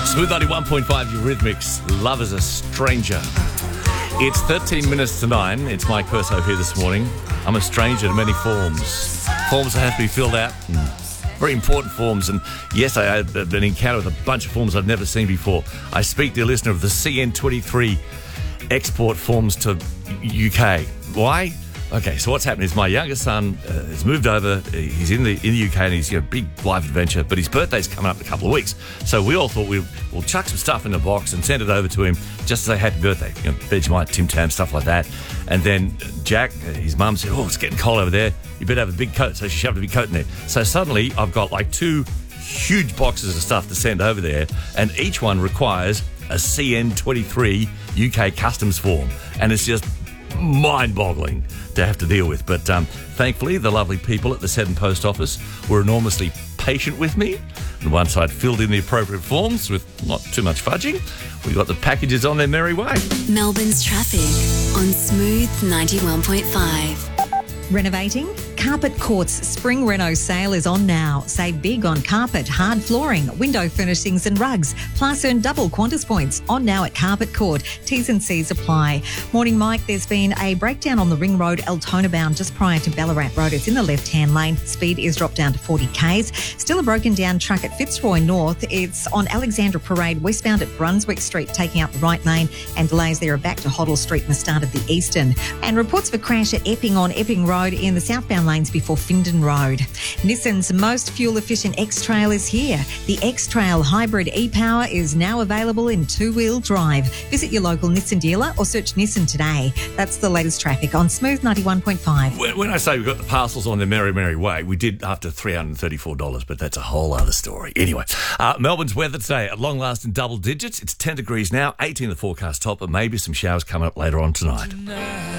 Smooth 91.5 Eurythmics, Love is a Stranger. It's 13 minutes to 9. It's Mike Perso here this morning. I'm a stranger to many forms. Forms that have to be filled out. Very important forms. And yes, I had an encounter with a bunch of forms I've never seen before. I speak to a listener of the CN23 export forms to UK. Why? Okay, so what's happened is my youngest son has moved over. He's in the UK and he's a big life adventure, but his birthday's coming up in a couple of weeks. So we all thought we'll chuck some stuff in a box and send it over to him just to say happy birthday. You know, Vegemite, Tim Tam, stuff like that. And then Jack, his mum said, it's getting cold over there. You better have a big coat. So she shoved a big coat in there. So suddenly I've got like 2 huge boxes of stuff to send over there, and each one requires a CN23 UK customs form. And it's just mind-boggling to have to deal with. But thankfully, the lovely people at the Seddon Post Office were enormously patient with me. And once I'd filled in the appropriate forms with not too much fudging, we got the packages on their merry way. Melbourne's traffic on Smooth 91.5. Renovating? Carpet Court's Spring Reno sale is on now. Save big on carpet, hard flooring, window furnishings and rugs. Plus earn double Qantas points on now at Carpet Court. T's and C's apply. Morning, Mike. There's been a breakdown on the Ring Road, Altona bound, just prior to Ballarat Road. It's in the left-hand lane. Speed is dropped down to 40 k's. Still a broken down truck at Fitzroy North. It's on Alexandra Parade, westbound at Brunswick Street, taking out the right lane, and delays there are back to Hoddle Street and the start of the Eastern. And reports of a crash at Epping on Epping Road in the southbound lanes before Findon Road. Nissan's most fuel-efficient X-Trail is here. The X-Trail Hybrid e-Power is now available in 2-wheel drive. Visit your local Nissan dealer or search Nissan today. That's the latest traffic on Smooth 91.5. When I say we've got the parcels on their merry, merry way, we did after $334, but that's a whole other story. Anyway, Melbourne's weather today at long last in double digits. It's 10 degrees now, 18 the forecast top, and maybe some showers coming up later on tonight.